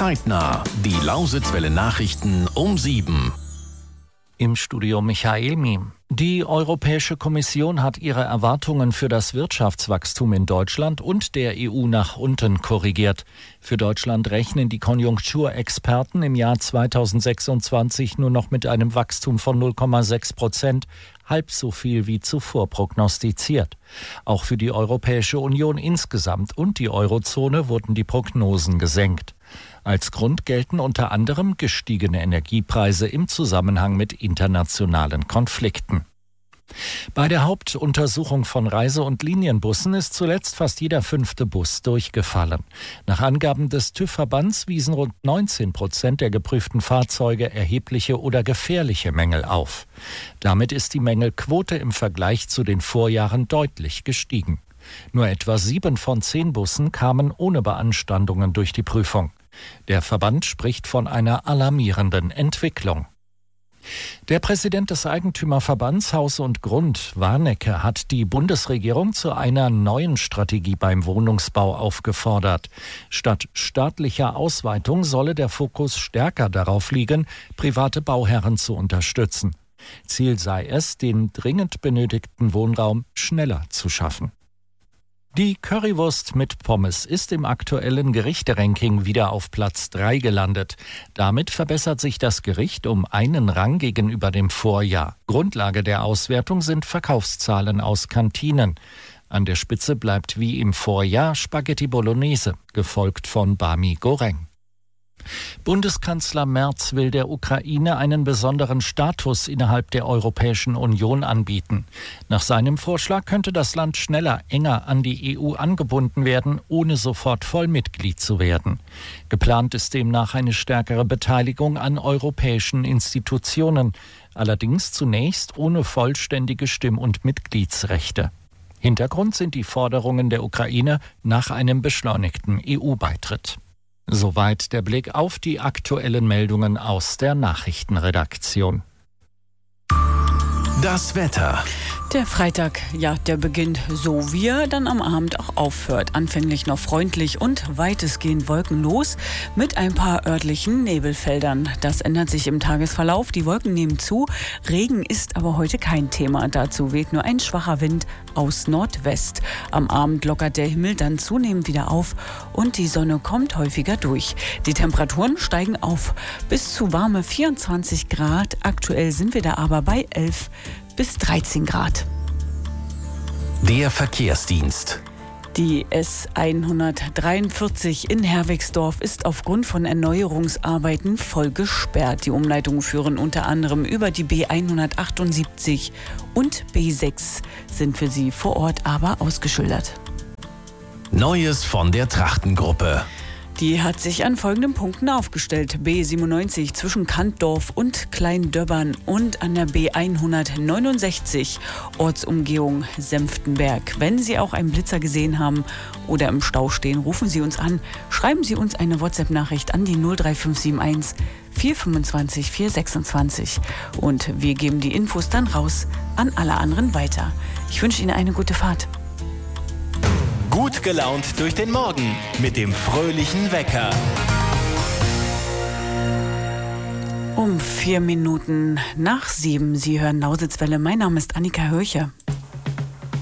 Zeitnah. Die Lausitzwelle Nachrichten um 7. Im Studio Michael Miem. Die Europäische Kommission hat ihre Erwartungen für das Wirtschaftswachstum in Deutschland und der EU nach unten korrigiert. Für Deutschland rechnen die Konjunkturexperten im Jahr 2026 nur noch mit einem Wachstum von 0,6%, halb so viel wie zuvor prognostiziert. Auch für die Europäische Union insgesamt und die Eurozone wurden die Prognosen gesenkt. Als Grund gelten unter anderem gestiegene Energiepreise im Zusammenhang mit internationalen Konflikten. Bei der Hauptuntersuchung von Reise- und Linienbussen ist zuletzt fast jeder 5. Bus durchgefallen. Nach Angaben des TÜV-Verbands wiesen rund 19% der geprüften Fahrzeuge erhebliche oder gefährliche Mängel auf. Damit ist die Mängelquote im Vergleich zu den Vorjahren deutlich gestiegen. Nur etwa 7 von 10 Bussen kamen ohne Beanstandungen durch die Prüfung. Der Verband spricht von einer alarmierenden Entwicklung. Der Präsident des Eigentümerverbands Haus und Grund, Warnecke, hat die Bundesregierung zu einer neuen Strategie beim Wohnungsbau aufgefordert. Statt staatlicher Ausweitung solle der Fokus stärker darauf liegen, private Bauherren zu unterstützen. Ziel sei es, den dringend benötigten Wohnraum schneller zu schaffen. Die Currywurst mit Pommes ist im aktuellen Gerichteranking wieder auf Platz 3 gelandet. Damit verbessert sich das Gericht um einen Rang gegenüber dem Vorjahr. Grundlage der Auswertung sind Verkaufszahlen aus Kantinen. An der Spitze bleibt wie im Vorjahr Spaghetti Bolognese, gefolgt von Bami Goreng. Bundeskanzler Merz will der Ukraine einen besonderen Status innerhalb der Europäischen Union anbieten. Nach seinem Vorschlag könnte das Land schneller, enger an die EU angebunden werden, ohne sofort Vollmitglied zu werden. Geplant ist demnach eine stärkere Beteiligung an europäischen Institutionen, allerdings zunächst ohne vollständige Stimm- und Mitgliedsrechte. Hintergrund sind die Forderungen der Ukraine nach einem beschleunigten EU-Beitritt. Soweit der Blick auf die aktuellen Meldungen aus der Nachrichtenredaktion. Das Wetter. Der Freitag, der beginnt so, wie er dann am Abend auch aufhört. Anfänglich noch freundlich und weitestgehend wolkenlos mit ein paar örtlichen Nebelfeldern. Das ändert sich im Tagesverlauf. Die Wolken nehmen zu. Regen ist aber heute kein Thema. Dazu weht nur ein schwacher Wind aus Nordwest. Am Abend lockert der Himmel dann zunehmend wieder auf und die Sonne kommt häufiger durch. Die Temperaturen steigen auf bis zu warme 24 Grad. Aktuell sind wir da aber bei 11 bis 13 Grad. Der Verkehrsdienst. Die S143 in Herwigsdorf ist aufgrund von Erneuerungsarbeiten voll gesperrt. Die Umleitungen führen unter anderem über die B178 und B6, sind für Sie vor Ort aber ausgeschildert. Neues von der Trachtengruppe. Die hat sich an folgenden Punkten aufgestellt. B97 zwischen Kantdorf und Kleindöbbern und an der B169 Ortsumgehung Senftenberg. Wenn Sie auch einen Blitzer gesehen haben oder im Stau stehen, rufen Sie uns an. Schreiben Sie uns eine WhatsApp-Nachricht an die 03571 425 426. Und wir geben die Infos dann raus an alle anderen weiter. Ich wünsche Ihnen eine gute Fahrt. Gut gelaunt durch den Morgen mit dem fröhlichen Wecker. Um 4 Minuten nach 7. Sie hören Lausitzwelle. Mein Name ist Annika Hörcher.